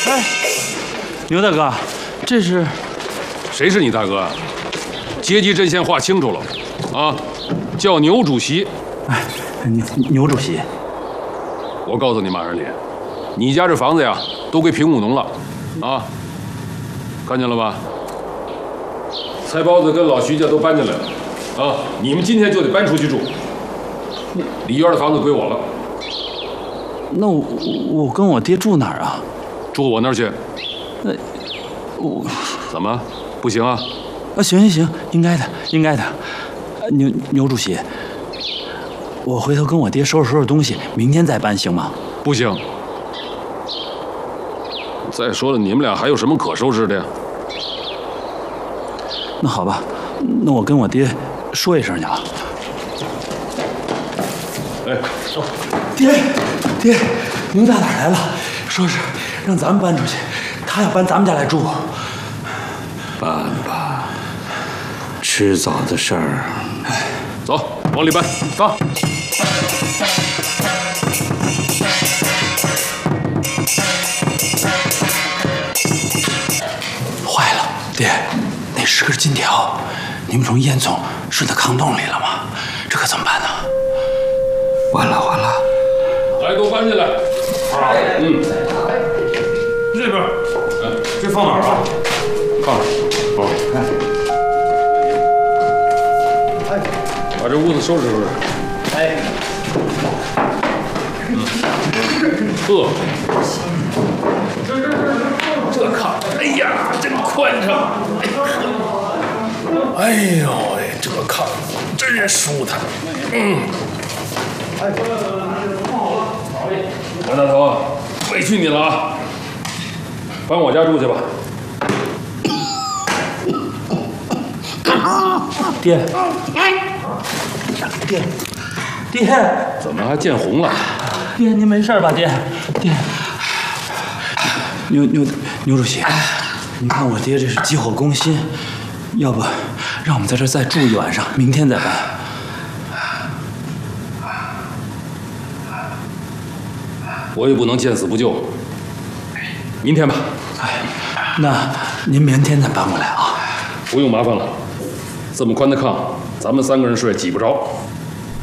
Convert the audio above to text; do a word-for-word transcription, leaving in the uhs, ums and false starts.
哎，牛大哥，这是谁是你大哥啊？阶级阵线划清楚了，啊，叫牛主席。 哎，牛牛主席， 我告诉你，马二林，你家这房子呀，都归平务农了，啊，看见了吧？菜包子跟老徐家都搬进来了，啊，你们今天就得搬出去住。里院的房子归我了。 那我我跟我爹住哪儿啊？ 住我那儿去。 那我怎么不行啊？ 啊，行行行，应该的，应该的。牛牛主席，我回头跟我爹收拾收拾东西，明天再搬行吗？ 不行。再说了，你们俩还有什么可收拾的呀？ 那好吧，那我跟我爹说一声去啊。 哎， 走，爹，爹，牛大哪来了？说是让咱们搬出去，他要搬咱们家来住。 搬吧，迟早的事儿。 走，往里搬，走。 坏了，爹，那十根金条，你们从烟囱顺到炕洞里了吗？这可怎么办呢？ 完了完了！ 来，都搬进来。嗯， 这边，哎，这放哪儿啊？ 炕上。好，哎，把这屋子收拾收拾。 哎， 嗯，呵，这炕，哎呀，真宽敞。 哎呦喂，这炕真舒坦。嗯。 王大头，委屈你了啊！搬我家住去吧。 爹，爹，爹， 怎么还见红了？ 爹，您没事吧？爹，爹，牛牛牛主席，你看我爹这是急火攻心，要不让我们在这儿再住一晚上，明天再搬。 我也不能见死不救。明天吧。 哎，那您明天再搬过来啊。 不用麻烦了，这么宽的炕，咱们三个人睡挤不着。